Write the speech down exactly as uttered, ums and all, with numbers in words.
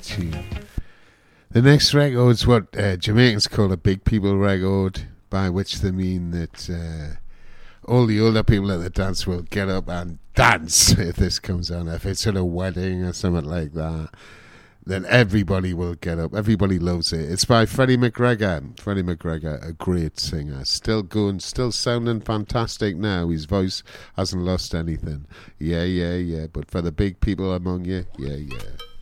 tune. The next record's what uh, Jamaicans call a big people record, by which they mean that uh, all the older people at the dance will get up and dance if this comes on. If it's at a wedding or something like that, then everybody will get up. Everybody loves it. It's by Freddie McGregor. Freddie McGregor, a great singer. Still going, still sounding fantastic now. His voice hasn't lost anything. Yeah, yeah, yeah. But for the big people among you, yeah, yeah.